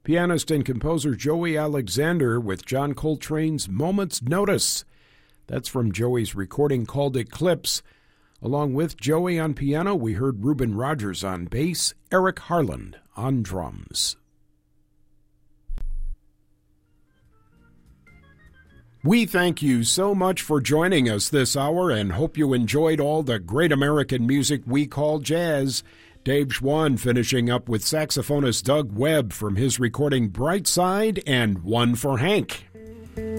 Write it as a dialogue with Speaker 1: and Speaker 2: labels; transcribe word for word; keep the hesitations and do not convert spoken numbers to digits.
Speaker 1: Pianist and composer Joey Alexander with John Coltrane's Moment's Notice. That's from Joey's recording called Eclipse. Along with Joey on piano, we heard Reuben Rogers on bass, Eric Harland on drums. We thank you so much for joining us this hour and hope you enjoyed all the great American music we call jazz. Dave Schwann finishing up with saxophonist Doug Webb from his recording Bright Side and One for Hank.